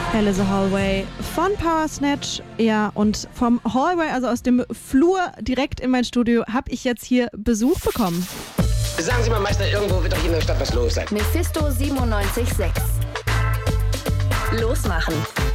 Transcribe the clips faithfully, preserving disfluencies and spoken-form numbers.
Hell is a Hallway von Power Snatch. Ja, und vom Hallway, also aus dem Flur direkt in mein Studio, habe ich jetzt hier Besuch bekommen. Sagen Sie mal, Meister, irgendwo wird doch hier in der Stadt was los sein. Mephisto siebenundneunzig Komma sechs. Losmachen.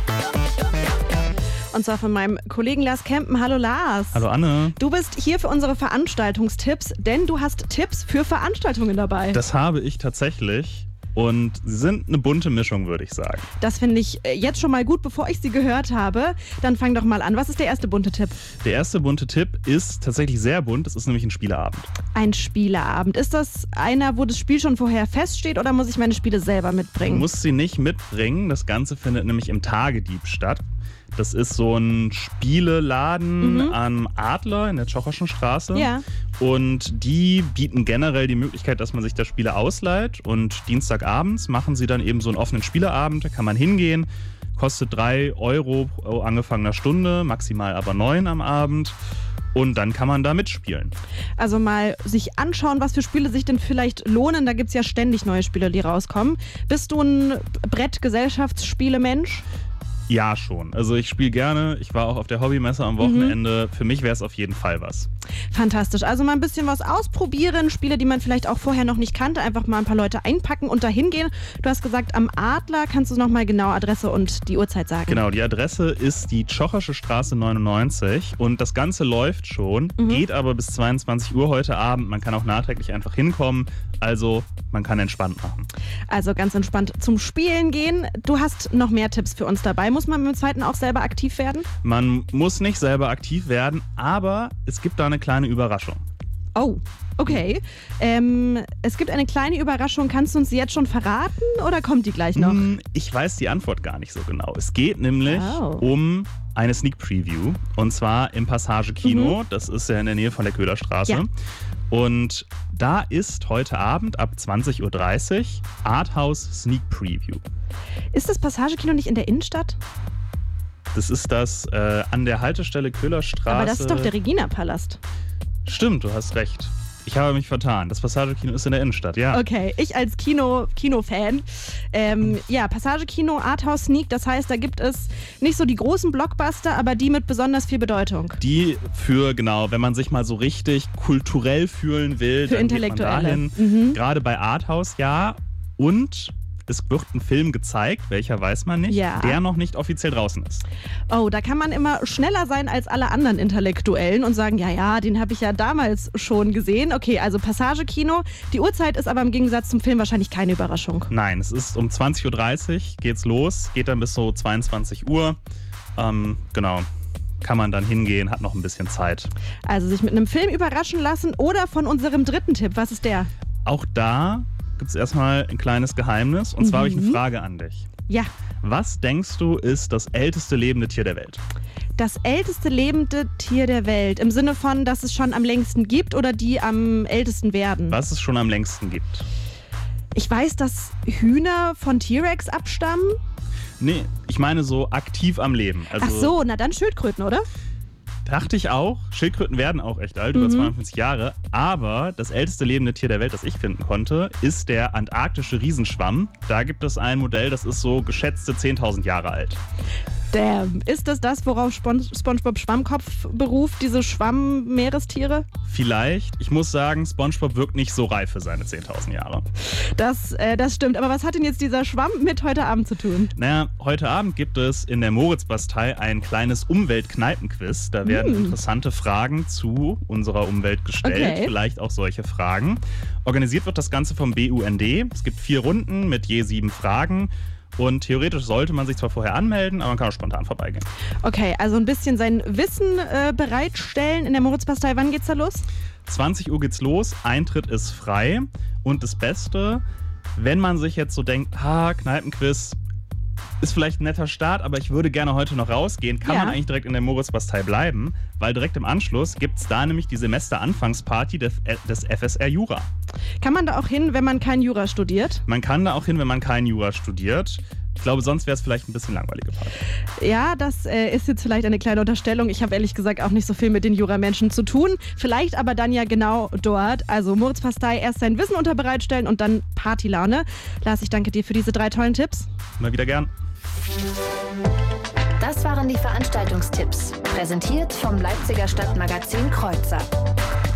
Und zwar von meinem Kollegen Lars Kempen. Hallo Lars. Hallo Anne. Du bist hier für unsere Veranstaltungstipps, denn du hast Tipps für Veranstaltungen dabei. Das habe ich tatsächlich. Und sie sind eine bunte Mischung, würde ich sagen. Das finde ich jetzt schon mal gut, bevor ich sie gehört habe. Dann fang doch mal an. Was ist der erste bunte Tipp? Der erste bunte Tipp ist tatsächlich sehr bunt. Es ist nämlich ein Spieleabend. Ein Spieleabend. Ist das einer, wo das Spiel schon vorher feststeht oder muss ich meine Spiele selber mitbringen? Du musst sie nicht mitbringen. Das Ganze findet nämlich im Tagedieb statt. Das ist so ein Spieleladen mhm. am Adler in der Tschocherschen Straße. Ja. Und die bieten generell die Möglichkeit, dass man sich da Spiele ausleiht. Und Dienstagabends machen sie dann eben so einen offenen Spieleabend. Da kann man hingehen. Kostet drei Euro pro angefangener Stunde, maximal aber neun am Abend. Und dann kann man da mitspielen. Also mal sich anschauen, was für Spiele sich denn vielleicht lohnen. Da gibt es ja ständig neue Spiele, die rauskommen. Bist du ein Brett-Gesellschaftsspiele-Mensch? Ja, schon. Also ich spiele gerne. Ich war auch auf der Hobbymesse am Wochenende. Mhm. Für mich wäre es auf jeden Fall was. Fantastisch. Also mal ein bisschen was ausprobieren. Spiele, die man vielleicht auch vorher noch nicht kannte. Einfach mal ein paar Leute einpacken und dahin gehen. Du hast gesagt, am Adler. Kannst du nochmal genau Adresse und die Uhrzeit sagen? Genau, die Adresse ist die Tschochersche Straße neunundneunzig. Und das Ganze läuft schon. Mhm. Geht aber bis zweiundzwanzig Uhr heute Abend. Man kann auch nachträglich einfach hinkommen. Also man kann entspannt machen. Also ganz entspannt zum Spielen gehen. Du hast noch mehr Tipps für uns dabei. Muss man mit dem zweiten auch selber aktiv werden? Man muss nicht selber aktiv werden, aber es gibt da eine kleine Überraschung. Oh, okay. Ähm, es gibt eine kleine Überraschung. Kannst du uns die jetzt schon verraten oder kommt die gleich noch? Ich weiß die Antwort gar nicht so genau. Es geht nämlich oh. um eine Sneak Preview und zwar im Passage Kino. Mhm. Das ist ja in der Nähe von der Köhlerstraße. Ja. Und da ist heute Abend ab zwanzig Uhr dreißig Arthouse Sneak Preview. Ist das Passagekino nicht in der Innenstadt? Das ist das äh, an der Haltestelle Köhlerstraße. Aber das ist doch der Regina-Palast. Stimmt, du hast recht. Ich habe mich vertan. Das Passagekino ist in der Innenstadt, ja. Okay, ich als Kino, Kino-Fan. Ähm, ja, Passagekino, Arthouse Sneak, das heißt, da gibt es nicht so die großen Blockbuster, aber die mit besonders viel Bedeutung. Die für, genau, wenn man sich mal so richtig kulturell fühlen will, für dann Intellektuelle. Geht man dahin. Mhm. Gerade bei Arthouse, ja. Und es wird ein Film gezeigt, welcher weiß man nicht, ja. der noch nicht offiziell draußen ist. Oh, da kann man immer schneller sein als alle anderen Intellektuellen und sagen, ja, ja, den habe ich ja damals schon gesehen. Okay, also Passagekino. Die Uhrzeit ist aber im Gegensatz zum Film wahrscheinlich keine Überraschung. Nein, es ist um zwanzig Uhr dreißig geht's los, geht dann bis so zweiundzwanzig Uhr. Ähm, genau. Kann man dann hingehen, hat noch ein bisschen Zeit. Also sich mit einem Film überraschen lassen oder von unserem dritten Tipp. Was ist der? Auch da gibt es erstmal ein kleines Geheimnis. Und zwar mhm. habe ich eine Frage an dich. Ja. Was denkst du, ist das älteste lebende Tier der Welt? Das älteste lebende Tier der Welt. Im Sinne von, dass es schon am längsten gibt oder die am ältesten werden? Was es schon am längsten gibt. Ich weiß, dass Hühner von T-Rex abstammen. Nee, ich meine so aktiv am Leben. Also Ach so, na dann Schildkröten, oder? Dachte ich auch. Schildkröten werden auch echt alt, über mhm. zweiundfünfzig Jahre. Aber das älteste lebende Tier der Welt, das ich finden konnte, ist der antarktische Riesenschwamm. Da gibt es ein Modell, das ist so geschätzte zehntausend Jahre alt. Damn. Ist das das, worauf Spon- SpongeBob Schwammkopf beruft, diese Schwammmeerestiere? Vielleicht. Ich muss sagen, SpongeBob wirkt nicht so reif für seine zehntausend Jahre. Das, äh, das stimmt. Aber was hat denn jetzt dieser Schwamm mit heute Abend zu tun? Naja, heute Abend gibt es in der Moritzbastei ein kleines Umweltkneipenquiz. Da werden hm. interessante Fragen zu unserer Umwelt gestellt. Okay. Vielleicht auch solche Fragen. Organisiert wird das Ganze vom B U N D. Es gibt vier Runden mit je sieben Fragen. Und theoretisch sollte man sich zwar vorher anmelden, aber man kann auch spontan vorbeigehen. Okay, also ein bisschen sein Wissen äh, bereitstellen in der Moritzbastei. Wann geht's da los? zwanzig Uhr geht's los, Eintritt ist frei. Und das Beste, wenn man sich jetzt so denkt, ha, Kneipenquiz ist vielleicht ein netter Start, aber ich würde gerne heute noch rausgehen, kann ja. man eigentlich direkt in der Moritzbastei bleiben, weil direkt im Anschluss gibt es da nämlich die Semesteranfangsparty des, des F S R Jura. Kann man da auch hin, wenn man kein Jura studiert? Man kann da auch hin, wenn man kein Jura studiert. Ich glaube, sonst wäre es vielleicht ein bisschen langweilige Party. Ja, das äh, ist jetzt vielleicht eine kleine Unterstellung. Ich habe ehrlich gesagt auch nicht so viel mit den Juramenschen zu tun. Vielleicht aber dann ja genau dort. Also Moritzbastei, erst sein Wissen unter bereitstellen und dann Partylaune. Lars, ich danke dir für diese drei tollen Tipps. Mal wieder gern. Das waren die Veranstaltungstipps, präsentiert vom Leipziger Stadtmagazin Kreuzer.